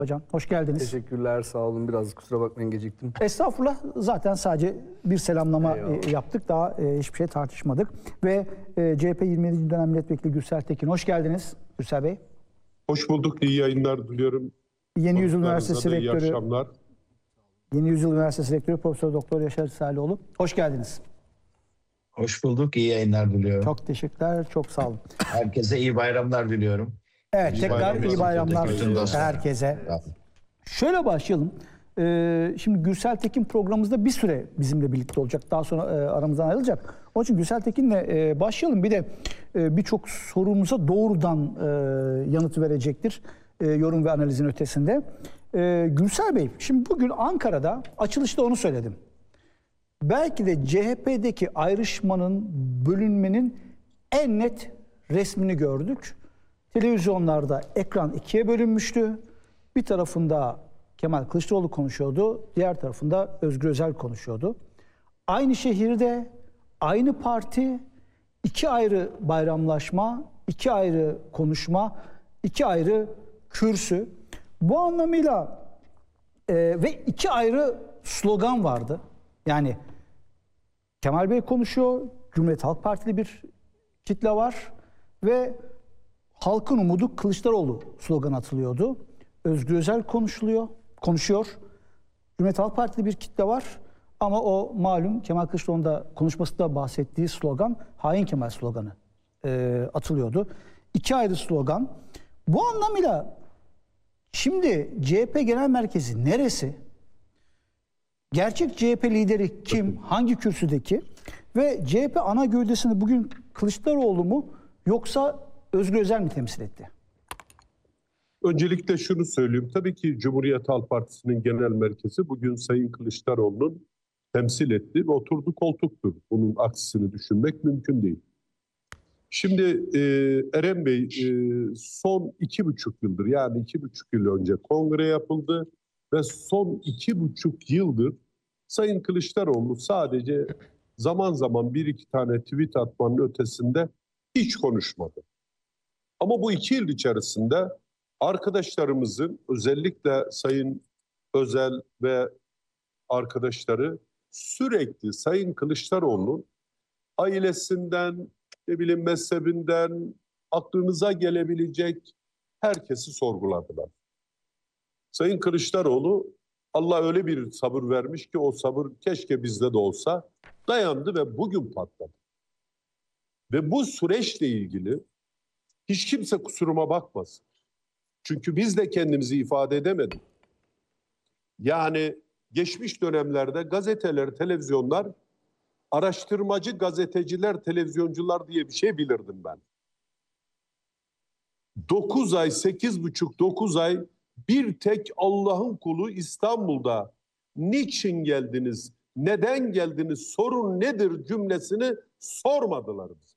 Hocam hoş geldiniz. Teşekkürler, sağ olun. Biraz kusura bakmayın, geciktim. Estağfurullah, zaten sadece bir selamlama yaptık. Daha hiçbir şey tartışmadık. Ve CHP 27. dönem milletvekili Gürsel Tekin, hoş geldiniz Gürsel Bey. Hoş bulduk, iyi yayınlar diliyorum. Yeni Yüzyıl Üniversitesi Rektörü. İyi akşamlar. Yeni Yüzyıl Üniversitesi Rektörü Profesör Doktor Yaşar Salioğlu. Hoş geldiniz. Hoş bulduk, iyi yayınlar diliyorum. Çok teşekkürler, çok sağ olun. Herkese iyi bayramlar diliyorum. Evet, tekrar iyi bayramlar herkese. Şöyle başlayalım. Şimdi Gürsel Tekin programımızda bir süre bizimle birlikte olacak. Daha sonra aramızdan ayrılacak. Onun için Gürsel Tekin'le başlayalım. Bir de birçok sorumuza doğrudan yanıt verecektir. Yorum ve analizin ötesinde. Gürsel Bey, şimdi bugün Ankara'da açılışta onu söyledim. Belki de CHP'deki ayrışmanın, bölünmenin en net resmini gördük. Televizyonlarda ekran ikiye bölünmüştü. Bir tarafında Kemal Kılıçdaroğlu konuşuyordu, diğer tarafında Özgür Özel konuşuyordu. Aynı şehirde, aynı parti, iki ayrı bayramlaşma, iki ayrı konuşma, iki ayrı kürsü. Bu anlamıyla ve iki ayrı slogan vardı. Yani Kemal Bey konuşuyor, Cumhuriyet Halk Partili bir kitle var ve halkın umudu Kılıçdaroğlu slogan atılıyordu. Özgür Özel konuşuyor. Cumhuriyet Halk Partili bir kitle var ama o malum Kemal Kılıçdaroğlu'nun da konuşmasında bahsettiği slogan Hain Kemal sloganı atılıyordu. İki ayrı slogan. Bu anlamıyla şimdi CHP Genel Merkezi neresi? Gerçek CHP lideri kim? Hangi kürsüdeki? Ve CHP ana gövdesini bugün Kılıçdaroğlu mu yoksa Özgür Özel mi temsil etti? Öncelikle şunu söyleyeyim. Tabii ki Cumhuriyet Halk Partisi'nin genel merkezi bugün Sayın Kılıçdaroğlu'nun temsil ettiği ve oturduğu koltuktur. Bunun aksini düşünmek mümkün değil. Şimdi Eren Bey son 2,5 yıldır, yani 2,5 yıl önce kongre yapıldı ve son 2,5 yıldır Sayın Kılıçdaroğlu sadece zaman zaman bir iki tane tweet atmanın ötesinde hiç konuşmadı. Ama bu 2 yıl içerisinde arkadaşlarımızın, özellikle Sayın Özel ve arkadaşları sürekli Sayın Kılıçdaroğlu'nun ailesinden, mezhebinden, aklınıza gelebilecek herkesi sorguladılar. Sayın Kılıçdaroğlu, Allah öyle bir sabır vermiş ki o sabır keşke bizde de olsa, dayandı ve bugün patladı. Ve bu süreçle ilgili hiç kimse kusuruma bakmasın. Çünkü biz de kendimizi ifade edemedik. Yani geçmiş dönemlerde gazeteler, televizyonlar, araştırmacı gazeteciler, televizyoncular diye bir şey bilirdim ben. 9 ay, 8,5-9 ay bir tek Allah'ın kulu İstanbul'da niçin geldiniz, neden geldiniz, sorun nedir cümlesini sormadılar bize.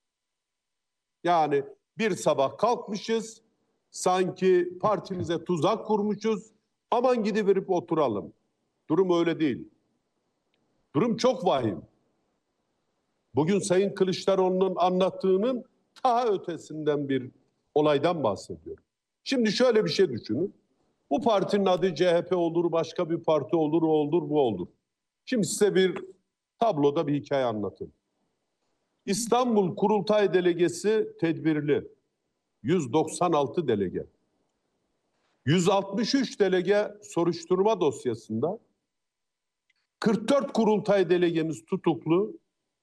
Yani bir sabah kalkmışız, sanki partimize tuzak kurmuşuz, aman gidiverip oturalım. Durum öyle değil. Durum çok vahim. Bugün Sayın Kılıçdaroğlu'nun anlattığının daha ötesinden bir olaydan bahsediyorum. Şimdi şöyle bir şey düşünün. Bu partinin adı CHP olur, başka bir parti olur, o olur, bu olur. Şimdi size bir tabloda bir hikaye anlatayım. İstanbul Kurultay Delegesi tedbirli. 196 delege. 163 delege soruşturma dosyasında. 44 kurultay delegemiz tutuklu.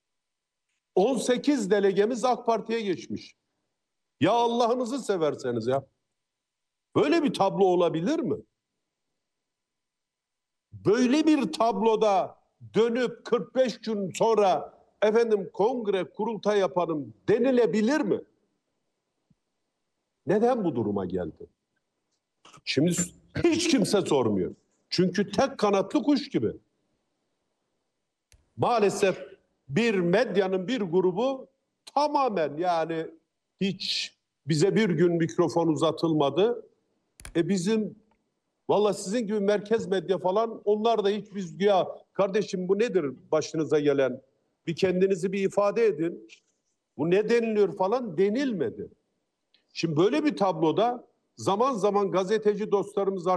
18 delegemiz AK Parti'ye geçmiş. Ya Allah'ınızı severseniz ya. Böyle bir tablo olabilir mi? Böyle bir tabloda dönüp 45 gün sonra efendim kongre, kurultay yapalım denilebilir mi? Neden bu duruma geldi? Şimdi hiç kimse sormuyor. Çünkü tek kanatlı kuş gibi. Maalesef bir medyanın bir grubu tamamen, yani hiç bize bir gün mikrofon uzatılmadı. Bizim valla sizin gibi merkez medya falan, onlar da hiç biz ya kardeşim bu nedir başınıza gelen? Bir kendinizi bir ifade edin. Bu ne deniliyor falan denilmedi. Şimdi böyle bir tabloda zaman zaman gazeteci dostlarımız